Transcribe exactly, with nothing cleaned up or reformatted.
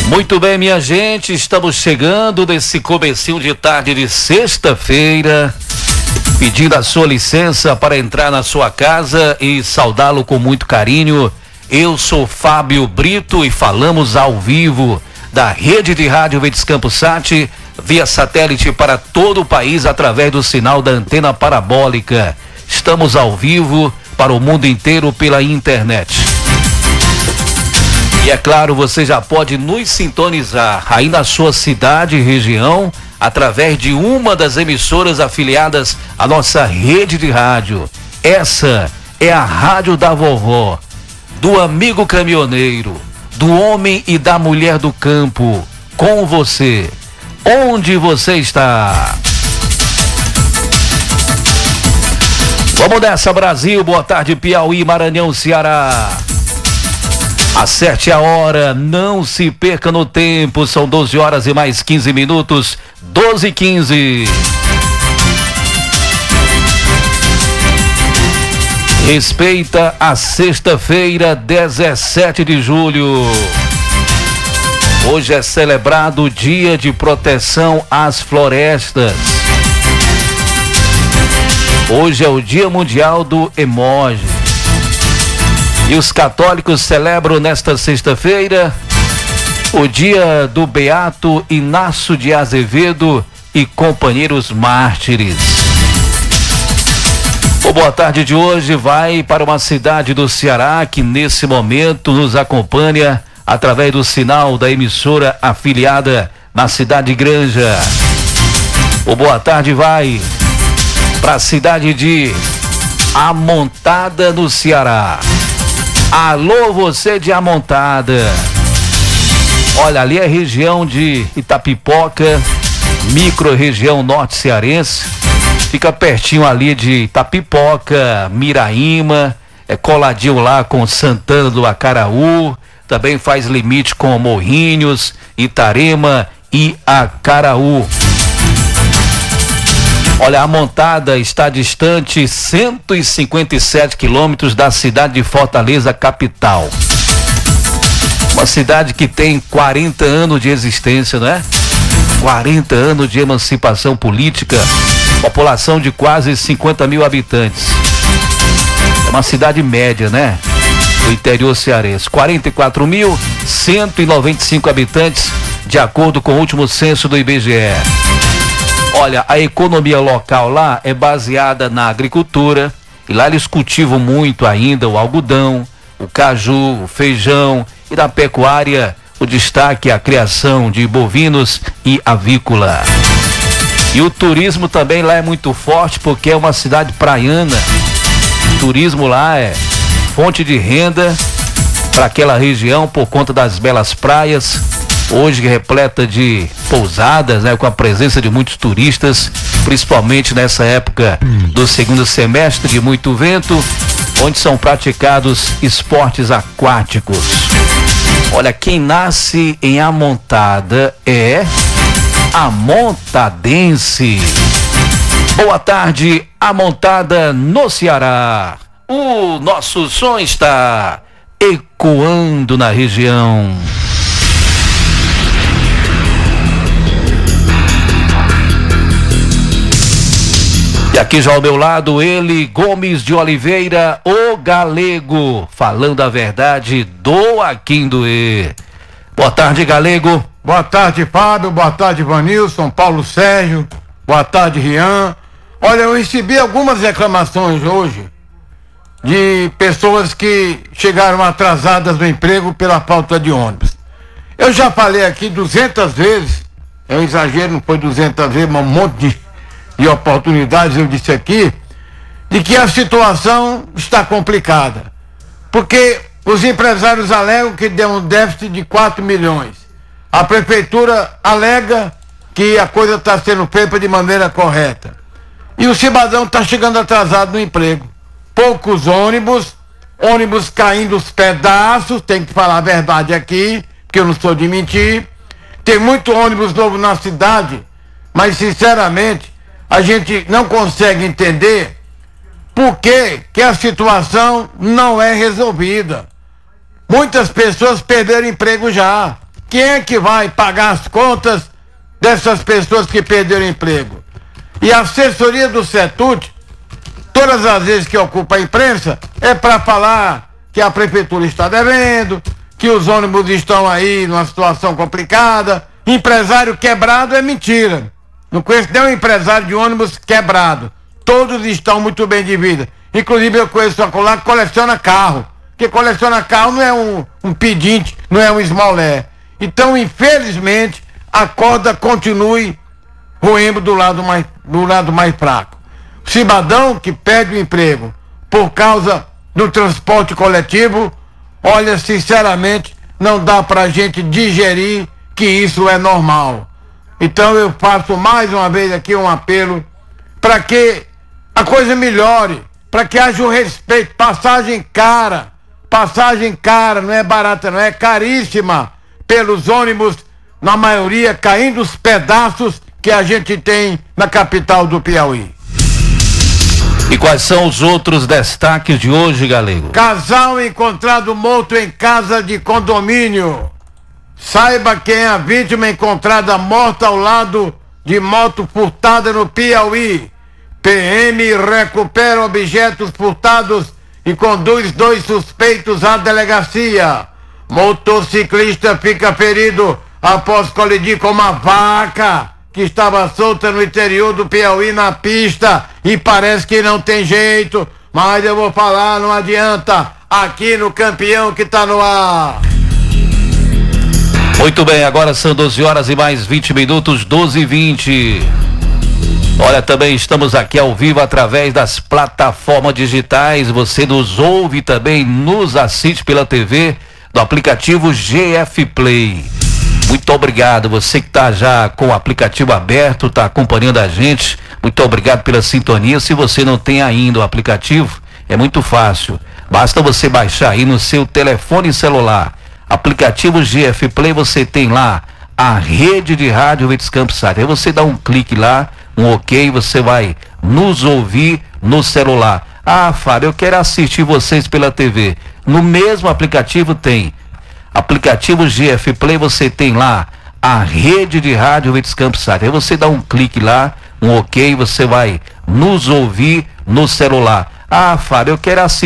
Muito bem, minha gente, estamos chegando nesse comecinho de tarde de sexta-feira, pedindo a sua licença para entrar na sua casa e saudá-lo com muito carinho. Eu sou Fábio Brito e falamos ao vivo da rede de rádio Verdes Campos Sat, via satélite para todo o país através do sinal da antena parabólica. Estamos ao vivo para o mundo inteiro pela internet. E é claro, você já pode nos sintonizar aí na sua cidade e região através de uma das emissoras afiliadas à nossa rede de rádio. Essa é a Rádio da Vovó, do amigo caminhoneiro, do homem e da mulher do campo, com você. Onde você está? Vamos nessa, Brasil. Boa tarde, Piauí, Maranhão, Ceará. Acerte a hora, não se perca no tempo, são doze horas e mais quinze minutos, doze e quinze. Respeita a sexta-feira, dezessete de julho. Hoje é celebrado o Dia de Proteção às Florestas. Hoje é o Dia Mundial do Emoji. E os católicos celebram nesta sexta-feira o dia do Beato Inácio de Azevedo e companheiros mártires. O Boa Tarde de hoje vai para uma cidade do Ceará que nesse momento nos acompanha através do sinal da emissora afiliada na cidade de Granja. O Boa Tarde vai para a cidade de Amontada, no Ceará. Alô, você de Amontada. Olha, ali é região de Itapipoca, micro-região norte cearense. Fica pertinho ali de Itapipoca, Miraíma, é coladinho lá com Santana do Acaraú. Também faz limite com Morrinhos, Itarema e Acaraú. Olha, a Montada está distante cento e cinquenta e sete quilômetros da cidade de Fortaleza, capital. Uma cidade que tem quarenta anos de existência, não é? quarenta anos de emancipação política, população de quase cinquenta mil habitantes. É uma cidade média, né? Do interior cearense. quarenta e quatro mil cento e noventa e cinco habitantes, de acordo com o último censo do I B G E. Olha, a economia local lá é baseada na agricultura e lá eles cultivam muito ainda o algodão, o caju, o feijão, e na pecuária o destaque é a criação de bovinos e avícola. E o turismo também lá é muito forte porque é uma cidade praiana. O turismo lá é fonte de renda para aquela região por conta das belas praias. Hoje repleta de pousadas, né, com a presença de muitos turistas, principalmente nessa época do segundo semestre, de muito vento, onde são praticados esportes aquáticos. Olha, quem nasce em Amontada é amontadense. Boa tarde, Amontada, no Ceará. O nosso som está ecoando na região. E aqui já ao meu lado, ele, Gomes de Oliveira, o Galego, falando a verdade do Aquindoê. Boa tarde, Galego. Boa tarde, Fábio. Boa tarde, Vanilson, Paulo Sérgio. Boa tarde, Rian. Olha, eu recebi algumas reclamações hoje de pessoas que chegaram atrasadas no emprego pela falta de ônibus. Eu já falei aqui duzentas vezes, é um exagero, não foi duzentas vezes, mas um monte de de oportunidades, eu disse aqui, de que a situação está complicada. Porque os empresários alegam que deu um déficit de quatro milhões. A prefeitura alega que a coisa está sendo feita de maneira correta. E o cidadão está chegando atrasado no emprego. Poucos ônibus, ônibus caindo os pedaços, tem que falar a verdade aqui, porque eu não sou de mentir. Tem muito ônibus novo na cidade, mas sinceramente a gente não consegue entender por que que a situação não é resolvida. Muitas pessoas perderam emprego já. quem é que vai pagar as contas dessas pessoas que perderam emprego? E a assessoria do CETUD, todas as vezes que ocupa a imprensa, é para falar que a prefeitura está devendo, que os ônibus estão aí numa situação complicada. Empresário quebrado é mentira. Não conheço nenhum empresário de ônibus quebrado. Todos estão muito bem de vida. Inclusive eu conheço uma colega que coleciona carro. Que coleciona carro não é um, um pedinte, não é um esmolé. Então, infelizmente, a corda continue roendo do lado mais, do lado mais fraco. O cidadão que perde o emprego por causa do transporte coletivo, olha, sinceramente, não dá pra gente digerir que isso é normal. Então eu faço mais uma vez aqui um apelo para que a coisa melhore, para que haja um respeito. Passagem cara, passagem cara, não é barata, não é caríssima, pelos ônibus, na maioria caindo os pedaços que a gente tem na capital do Piauí. E quais são os outros destaques de hoje, Galego? Casal encontrado morto em casa de condomínio. Saiba quem é a vítima encontrada morta ao lado de moto furtada no Piauí. P M recupera objetos furtados e conduz dois suspeitos à delegacia. Motociclista fica ferido após colidir com uma vaca que estava solta no interior do Piauí na pista e parece que não tem jeito, mas eu vou falar, não adianta, aqui no Campeão que tá no ar. Muito bem, agora são doze horas e mais vinte minutos, doze e vinte. Olha, também estamos aqui ao vivo através das plataformas digitais. Você nos ouve também, nos assiste pela T V do aplicativo G F Play. Muito obrigado, você que está já com o aplicativo aberto, está acompanhando a gente, muito obrigado pela sintonia. Se você não tem ainda o aplicativo, é muito fácil, basta você baixar aí no seu telefone celular, aplicativo G F Play, você tem lá a rede de rádio Verdes Campos Site, aí você dá um clique lá, um ok, você vai nos ouvir no celular. Ah, Fábio, eu quero assistir vocês pela T V, no mesmo aplicativo tem aplicativo G F Play, você tem lá a rede de rádio Verdes Campos Site. Aí você dá um clique lá, um ok, você vai nos ouvir no celular. Ah, Fábio, eu quero assistir